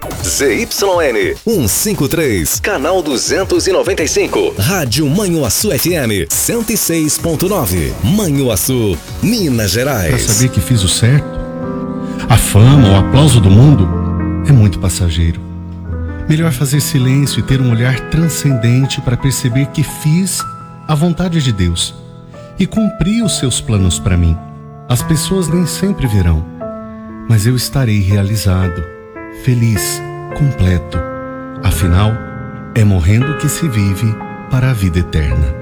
ZYN 153, canal 295. Rádio Manhuaçu FM 106.9. Manhuaçu, Minas Gerais. Pra saber que fiz o certo, a fama, o aplauso do mundo é muito passageiro. Melhor fazer silêncio e ter um olhar transcendente para perceber que fiz a vontade de Deus e cumpri os seus planos para mim. As pessoas nem sempre verão, mas eu estarei realizado, feliz, completo. Afinal, é morrendo que se vive para a vida eterna.